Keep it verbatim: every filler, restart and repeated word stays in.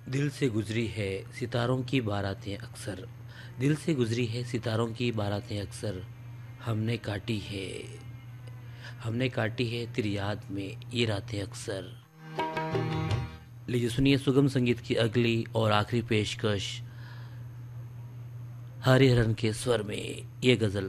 दिल से गुजरी है सितारों की बारातें अक्सर, दिल से गुजरी है सितारों की बारातें अक्सर। हमने काटी है हमने काटी है तेरी याद में ये रातें अक्सर। लीजिए सुनिए सुगम संगीत की अगली और आखिरी पेशकश हरिहरन के स्वर में ये गज़ल।